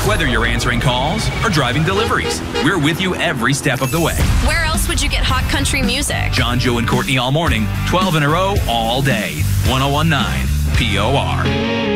Whether you're answering calls or driving deliveries, we're with you every step of the way. Where else would you get hot country music? John, Joe, and Courtney all morning, 12 in a row, all day. 101.9 POR.